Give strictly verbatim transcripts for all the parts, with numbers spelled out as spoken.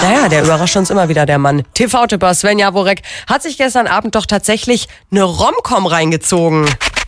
Naja, der überrascht uns immer wieder, der Mann. T V-Tipper Sven Jaworek hat sich gestern Abend doch tatsächlich eine Rom-Com reingezogen.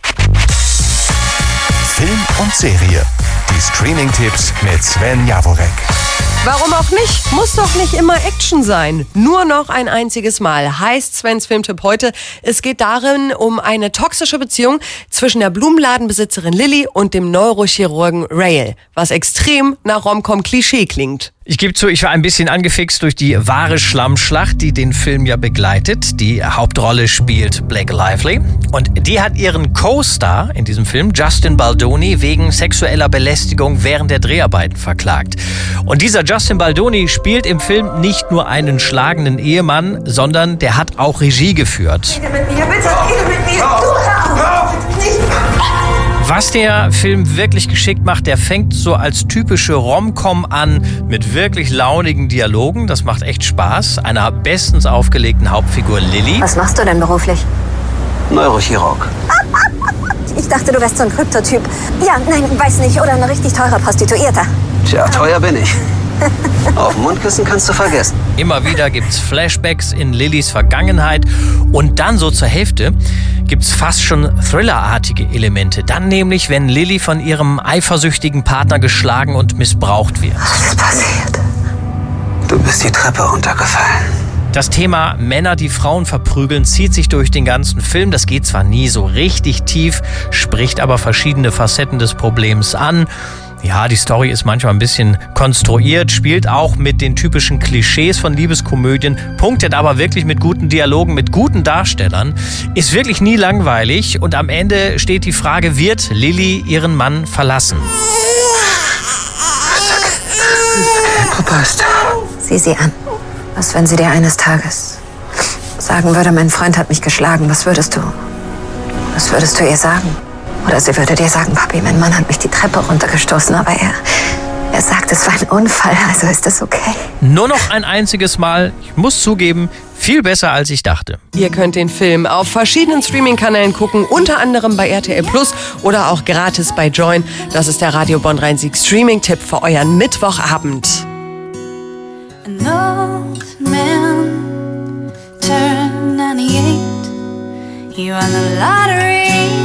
Film und Serie. Die Streaming-Tipps mit Sven Jaworek. Warum auch nicht? Muss doch nicht immer Action sein. Nur noch ein einziges Mal heißt Svens Filmtipp heute. Es geht darin um eine toxische Beziehung zwischen der Blumenladenbesitzerin Lilly und dem Neurochirurgen Rael, was extrem nach Rom-Com-Klischee klingt. Ich gebe zu, ich war ein bisschen angefixt durch die wahre Schlammschlacht, die den Film ja begleitet. Die Hauptrolle spielt Blake Lively und die hat ihren Co-Star in diesem Film, Justin Baldoni, wegen sexueller Belästigung während der Dreharbeiten verklagt. Und dieser Justin Baldoni spielt im Film nicht nur einen schlagenden Ehemann, sondern der hat auch Regie geführt. Rede mit mir, bitte, rede mit mir. Du hör auf. Nicht. Was der Film wirklich geschickt macht, der fängt so als typische Rom-Com an mit wirklich launigen Dialogen. Das macht echt Spaß. Einer bestens aufgelegten Hauptfigur Lilly. Was machst du denn beruflich? Neurochirurg. Ich dachte, du wärst so ein Kryptotyp. Ja, nein, weiß nicht. Oder ein richtig teurer Prostituierter. Tja, teuer bin ich. Auf dem Mundkissen kannst du vergessen. Immer wieder gibt's Flashbacks in Lillys Vergangenheit und dann so zur Hälfte gibt's fast schon thrillerartige Elemente. Dann nämlich, wenn Lilly von ihrem eifersüchtigen Partner geschlagen und missbraucht wird. Was ist passiert? Du bist die Treppe runtergefallen. Das Thema Männer, die Frauen verprügeln, zieht sich durch den ganzen Film. Das geht zwar nie so richtig tief, spricht aber verschiedene Facetten des Problems an. Ja, die Story ist manchmal ein bisschen konstruiert, spielt auch mit den typischen Klischees von Liebeskomödien, punktet aber wirklich mit guten Dialogen, mit guten Darstellern, ist wirklich nie langweilig und am Ende steht die Frage, wird Lilly ihren Mann verlassen? Papa ist da. Sieh sie an. Was, wenn sie dir eines Tages sagen würde, mein Freund hat mich geschlagen? Was würdest du? Was würdest du ihr sagen? Oder sie würde dir sagen, Papi, mein Mann hat mich die Treppe runtergestoßen, aber er, er sagt, es war ein Unfall, also ist das okay. Nur noch ein einziges Mal, ich muss zugeben, viel besser als ich dachte. Ihr könnt den Film auf verschiedenen Streaming-Kanälen gucken, unter anderem bei R T L Plus oder auch gratis bei Join. Das ist der Radio Bonn Rhein-Sieg Streaming-Tipp für euren Mittwochabend. An old man turned ninety-eight. He won the lottery.